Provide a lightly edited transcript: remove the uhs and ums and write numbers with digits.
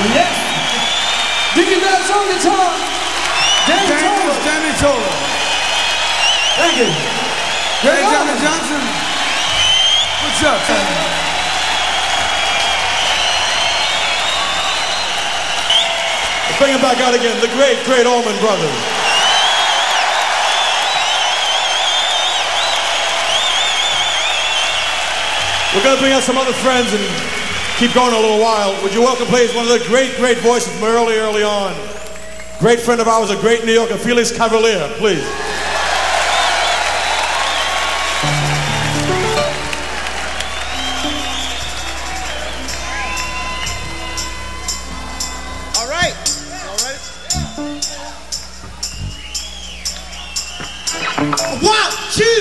Yes. Digging that on guitar. Danny Tola. Thank you. Hey, Johnny Johnson. What's up, Johnny? Bring it back out again, the great, great Allman Brothers. We're going to bring out some other friends and keep going a little while. Would you welcome, please, one of the great, great voices from early on. Great friend of ours, a great New Yorker, Felix Cavalier, please. All right. All right. 1, 2.